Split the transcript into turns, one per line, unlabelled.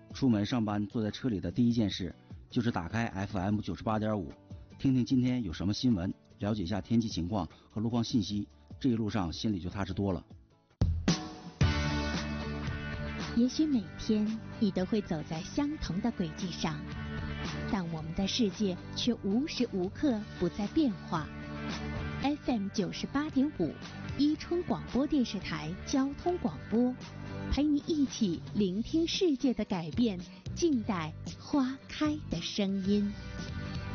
出门上班坐在车里的第一件事就是打开 FM 98.5，听听今天有什么新闻，了解一下天气情况和路况信息，这一路上心里就踏实多了。
也许每天你都会走在相同的轨迹上，但我们的世界却无时无刻不在变化。FM 98.5，伊春广播电视台交通广播，陪你一起聆听世界的改变，静待花开的声音。